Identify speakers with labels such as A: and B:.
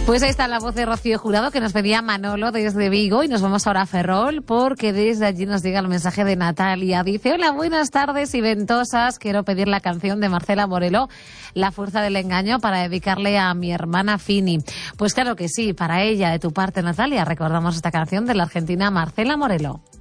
A: Pues ahí está la voz de Rocío Jurado que nos pedía Manolo desde Vigo, y nos vamos ahora a Ferrol porque desde allí nos llega el mensaje de Natalia. Dice: hola, buenas tardes y ventosas. Quiero pedir la canción de Marcela Morelo, La fuerza del engaño, para dedicarle a mi hermana Fini. Pues claro que sí, para ella, de tu parte, Natalia, recordamos esta canción de la argentina Marcela Morelo.